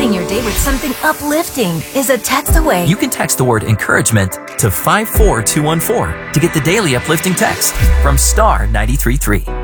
starting your day with something uplifting is a text away. You can text the word encouragement to 54214 to get the daily uplifting text from Star 93.3.